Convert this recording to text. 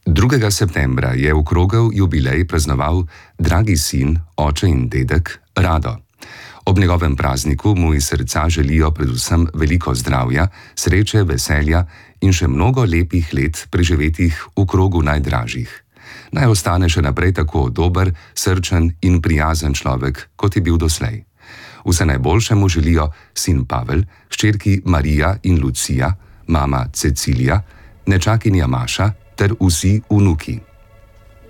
2. septembra je okrogel jubilej praznoval dragi sin, oče in dedek Rado. Ob njegovem prazniku mu iz srca želijo predvsem veliko zdravja, sreče, veselja in še mnogo lepih let preživetih v krogu najdražjih. Naj ostane še naprej tako dober, srčen in prijazen človek, kot je bil doslej. Vse najboljše mu želijo sin Pavel, hčerki Marija in Lucija, mama Cecilija, nečakinja Maša ter vsi vnuki.